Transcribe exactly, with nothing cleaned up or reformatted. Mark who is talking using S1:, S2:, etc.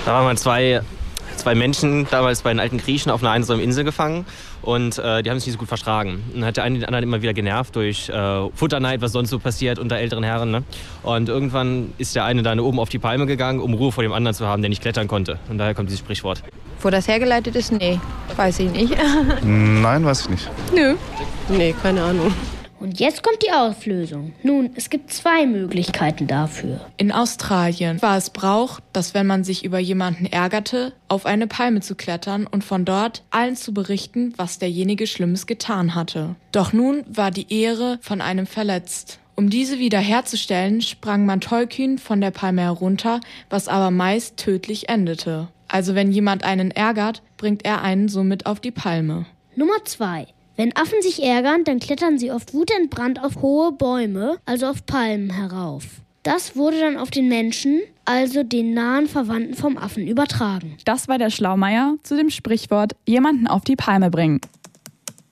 S1: Da waren mal zwei, zwei Menschen, damals bei den alten Griechen, auf einer einsamen Insel gefangen. Und äh, die haben sich nicht so gut vertragen. Und dann hat der eine den anderen immer wieder genervt durch äh, Futterneid, was sonst so passiert unter älteren Herren. Ne? Und irgendwann ist der eine dann oben auf die Palme gegangen, um Ruhe vor dem anderen zu haben, der nicht klettern konnte. Und daher kommt dieses Sprichwort.
S2: Wo das hergeleitet ist, nee, weiß ich nicht.
S3: Nein, weiß ich nicht.
S2: Nö. Nee, keine Ahnung.
S4: Und jetzt kommt die Auflösung. Nun, es gibt zwei Möglichkeiten dafür.
S5: In Australien war es Brauch, dass wenn man sich über jemanden ärgerte, auf eine Palme zu klettern und von dort allen zu berichten, was derjenige Schlimmes getan hatte. Doch nun war die Ehre von einem verletzt. Um diese wiederherzustellen, sprang man tollkühn von der Palme herunter, was aber meist tödlich endete. Also wenn jemand einen ärgert, bringt er einen somit auf die Palme.
S4: Nummer zwei. Wenn Affen sich ärgern, dann klettern sie oft wutentbrannt auf hohe Bäume, also auf Palmen, herauf. Das wurde dann auf den Menschen, also den nahen Verwandten vom Affen, übertragen.
S6: Das war der Schlaumeier zu dem Sprichwort jemanden auf die Palme bringen.